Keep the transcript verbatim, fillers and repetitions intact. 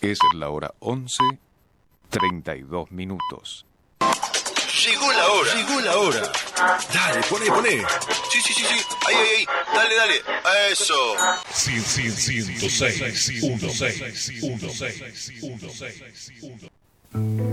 Es la hora once, treinta y dos minutos. Llegó la hora. Llegó la hora. Dale, poné, poné. Sí, sí, sí, sí. Ahí, ahí, ahí. Dale, dale. Eso. ciento seis punto seis.